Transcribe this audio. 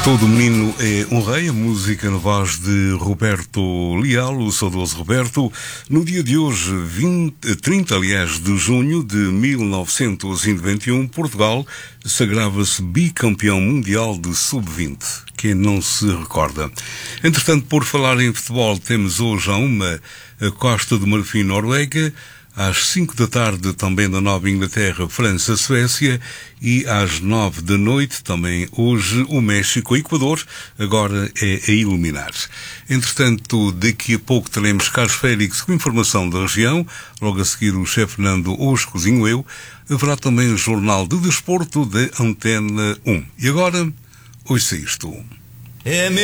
Todo menino é um rei, a música na voz de Roberto Leal, o saudoso Roberto. No dia de hoje, 30 de junho de 1991, Portugal sagrava-se bicampeão mundial de sub-20. Quem não se recorda? Entretanto, por falar em futebol, temos hoje a Costa do Marfim-Noruega, às 5 da tarde também da Nova Inglaterra, França-Suécia, e às 9 da noite também hoje o México-Equador, agora é a iluminar. Entretanto, daqui a pouco teremos Carlos Félix com informação da região, logo a seguir o chefe Fernando Hoje Cozinho Eu, haverá também o Jornal de Desporto da Antena 1. E agora, ouça isto.